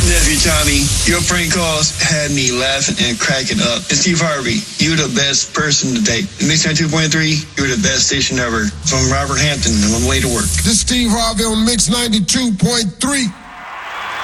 Nephew Tommy, your prank calls had me laughing and cracking up. And Steve Harvey, you're the best person to date. Mix 92.3, you're the best station ever. From Robert Hampton, on the way to work. This is Steve Harvey on Mix 92.3.